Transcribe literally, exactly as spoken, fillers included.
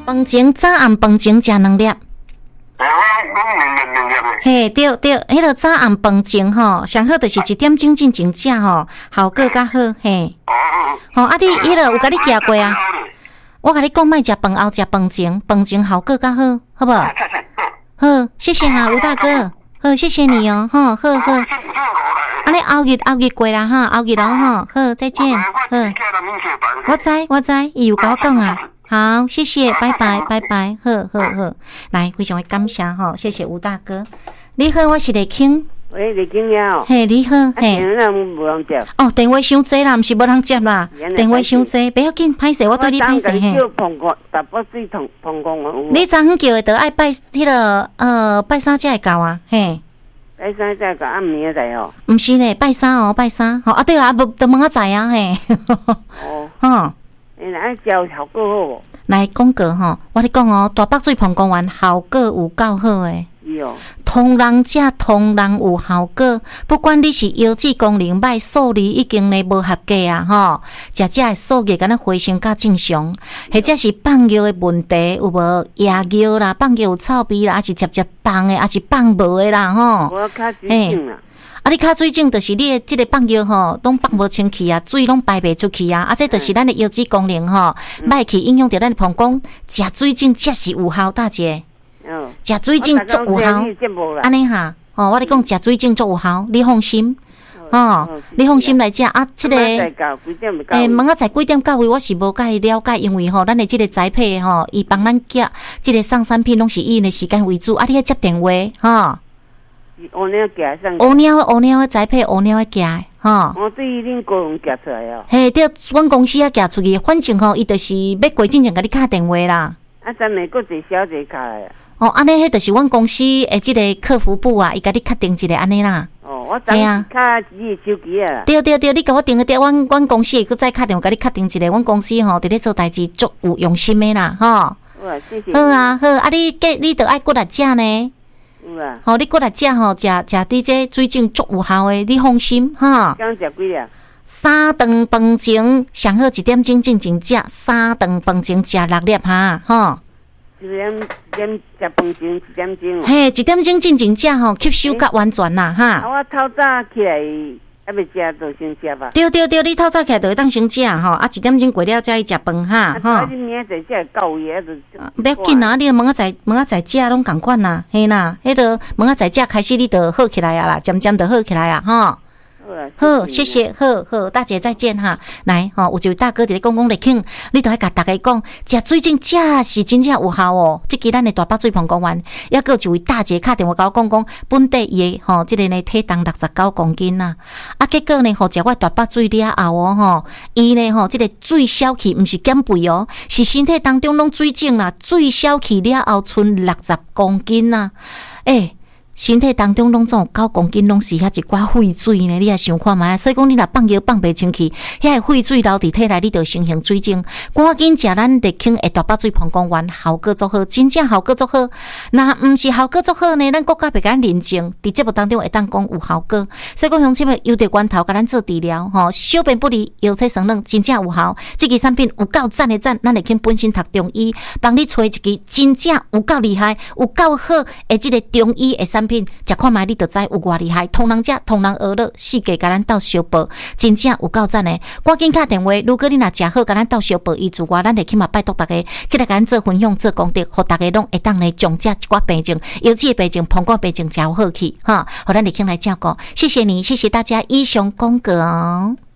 饭前早暗饭前食两粒。 哎，我我两两两粒的。 嘿，对对，迄个早暗饭前吼，上好就是一点钟进前食吼，效果较好嘿。 哦哦。 吼，啊你迄个有甲你食过啊？我甲你讲，莫食饭后食饭前，饭前效果较好，好无？好，谢谢哈，吴大哥，好，谢谢你哦，吼，好好。安尼后日后日过啦哈，后日咯吼，好，再见，好。我知我知，伊有甲我讲啊。好，谢谢，拜拜拜拜，好好好，来，非常的感谢吼，谢谢吴大哥。你好，我是李庆。 喂，李经理哦。 嘿，你好，嘿。 电话无人接。 哦，电话伤济啦，毋是无人接啦，电话伤济，不要紧，歹势，我对你歹势嘿。 叫碰过，大波水碰碰过我。 你昨昏叫的，得爱拜迄个呃拜三才会到啊，嘿。 拜三才到，暗暝才哦。 毋是咧，拜三哦，拜三。吼啊，对啦，无得问我知啊，嘿。 哦。 吼。 你来教效果好无？ 来广告吼，我咧讲哦，大北水膀胱丸效果有够好诶。通人食通人有效果，不管你是腰子功能歹，数字已经咧无合格啊吼，食食诶数字敢若回升较正常，或者是放尿诶问题有无夜尿啦，放尿有臭味啦，还是直接放诶，还是放无诶啦吼。 我较水肿啦。 啊，你骹水肿，就是你诶即个放尿吼，拢放无清气啊，水拢排袂出去啊，啊，这就是咱诶腰子功能吼，歹去影响着咱诶膀胱，食水肿则是有效，大姐。食水晶足有效，安尼哈，哦，我咧讲食水晶足有效，你放心，哦，你放心来食啊。即个诶，问我在几点到位，我是无甲伊了解，因为吼，咱的即个宅配吼，伊帮咱寄即个送产品拢是以因的时间为主，啊，你要接电话，吼。 乌鸟寄送。 乌鸟乌鸟的宅配，乌鸟的寄，吼。 我对恁个人寄出来哦。 嘿，对，阮公司啊寄出去，反正吼，伊就是要过进前甲你敲电话啦。 啊，咱咪搁一小姐卡来啊。 哦，安尼迄就是阮公司诶，即个客服部啊，伊甲你确定一个安尼啦。 哦，我等下卡你手机啊。对对对，你甲我定个电，阮阮公司会搁再确定，甲你确定一个。阮公司吼，伫咧做代志足有用心诶啦，吼。 好啊，谢谢。 好啊，好啊，你计你着爱过来食呢。 有啊。 吼，你过来食吼，食食伫这水晶足有效诶，你放心哈。 刚食几粒？ 三顿饭前上好一点钟进前食，三顿饭前食六粒哈，吼。 一点点食饭前一点钟。 嘿，一点钟进前食吼，吸收较完全啦哈。 啊，我透早起来还未食，就先食吧。 对对对，你透早起来就会当先食吼，啊一点钟过了才去食饭哈，吼。 啊，你明仔载才到位，啊就。 不要紧啊，你问我在问我在食拢共款啦，嘿啦，迄个问我在食开始，你就好起来啊啦，渐渐就好起来啊，吼。好，谢谢，好好，大姐再见哈。来，吼，有一位大哥伫咧讲讲咧，请你都爱甲大家讲，食水晶真是真正有效哦。即支咱的大北水膀胱丸，抑个一位大姐敲电话甲我讲讲，本地伊的吼，即个呢体重六十九公斤呐。啊，结果呢，吼食我大北水了后哦，吼，伊呢吼，即个水消去，毋是减肥哦，是身体当中拢水肿啦，水消去了后剩六十公斤呐，诶。身体当中拢总有九公斤，拢是遐一寡废水呢。你也想看觅，所以讲你若放尿放袂清气，遐个废水流伫体内，你就形成水肿。赶紧食咱立庆的大北水膀胱丸，效果足好，真正效果足好。若毋是效果足好呢，咱国家别甲咱认证，伫节目当中会当讲有效果。所以讲乡亲们，优着源头甲咱做治疗，吼，小便不离，腰椎酸软，真正有效。即支产品有够赞的赞，咱立庆本身读中医，帮你找一支真正有够厉害、有够好的即个中医的产品，食看卖你就知有偌厉害，同人食同人学乐，世界甲咱斗相报，真正有够赞的。赶紧打电话，如果你若食好，甲咱斗相报，伊自我咱会起码拜托大家，起来甲咱做分享、做功德，互大家拢会当来降这一寡病症，腰子的病症、膀胱病症，真有好去哈，互咱立起来照顾。谢谢你，谢谢大家以上广告哦。